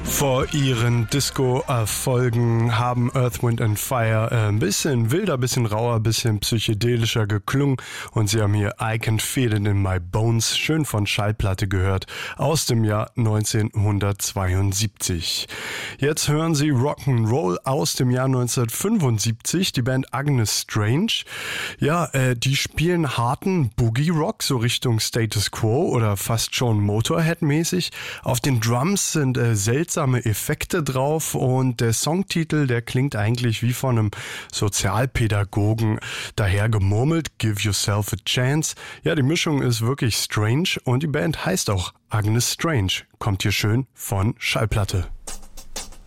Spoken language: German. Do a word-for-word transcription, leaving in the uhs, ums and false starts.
Vor ihren Disco-Erfolgen haben Earth, Wind and Fire äh, ein bisschen wilder, ein bisschen rauer, ein bisschen psychedelischer geklungen und sie haben hier I Can Feel It in My Bones, schön von Schallplatte gehört, aus dem Jahr neunzehnhundertzweiundsiebzig. Jetzt hören Sie Rock'n'Roll aus dem Jahr neunzehnhundertfünfundsiebzig, die Band Agnes Strange. Ja, äh, die spielen harten Boogie-Rock, so Richtung Status Quo oder fast schon Motorhead-mäßig. Auf den Drums sind äh, seltsame Effekte drauf und der Songtitel, der klingt eigentlich wie von einem Sozialpädagogen daher gemurmelt, Give Yourself a Chance. Ja, die Mischung ist wirklich strange und die Band heißt auch Agnes Strange. Kommt hier schön von Schallplatte.